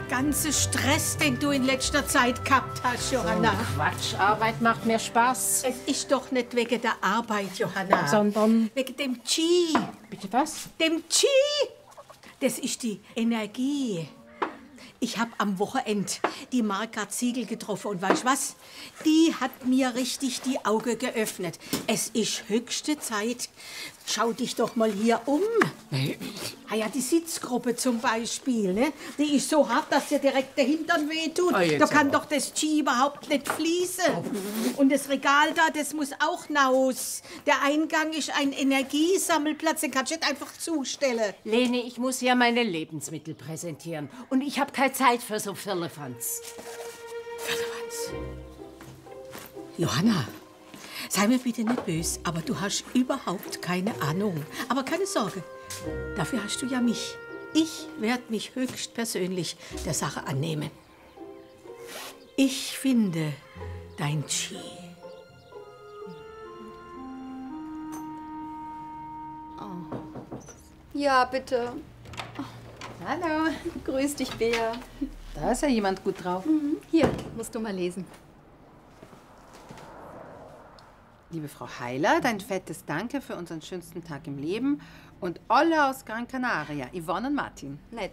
ganze Stress, den du in letzter Zeit gehabt hast, Johanna. Oh, Quatsch, Arbeit macht mehr Spaß. Es ist doch nicht wegen der Arbeit, Johanna. Sondern? Wegen dem Qi. Bitte was? Dem Qi. Das ist die Energie. Ich habe am Wochenende die Marga Ziegel getroffen und weißt was? Die hat mir richtig die Augen geöffnet. Es ist höchste Zeit. Schau dich doch mal hier um. Ah ja, die Sitzgruppe zum Beispiel, ne? Die ist so hart, dass dir direkt der Hintern wehtut. Da kann doch das Qi überhaupt nicht fließen. Und das Regal da, das muss auch raus. Der Eingang ist ein Energiesammelplatz, den kannst du nicht einfach zustellen. Lene, ich muss ja meine Lebensmittel präsentieren. Und ich habe keine Zeit für so Firlefanz. Firlefanz? Johanna, sei mir bitte nicht böse, aber du hast überhaupt keine Ahnung. Aber keine Sorge, dafür hast du ja mich. Ich werde mich höchstpersönlich der Sache annehmen. Ich finde dein Qi. Ja, bitte. Hallo. Grüß dich, Bea. Da ist ja jemand gut drauf. Hier, musst du mal lesen. Liebe Frau Heiler, dein fettes Danke für unseren schönsten Tag im Leben. Und alle aus Gran Canaria, Yvonne und Martin. Nett.